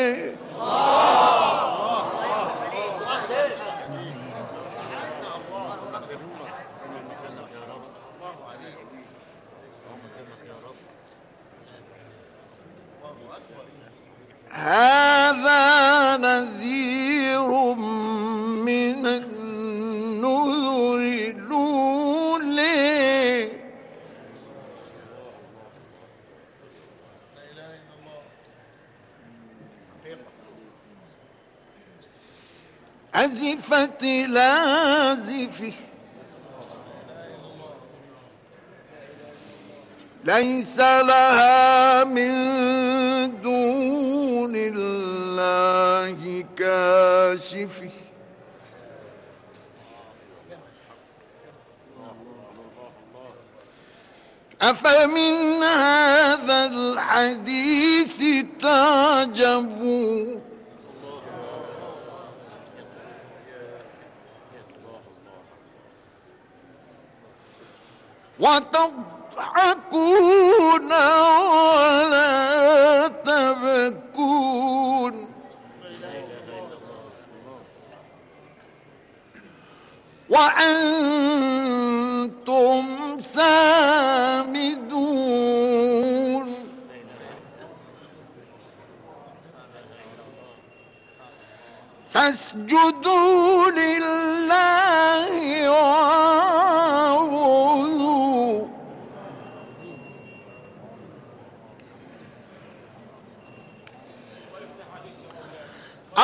هذا نذير من النذر الأولى. أزفت الآزفة ليس لها من دون الله كاشف. أفمن هذا الحديث تعجبون وتضحكون ولا تبكون وأنتم سامدون. فاسجدوا لله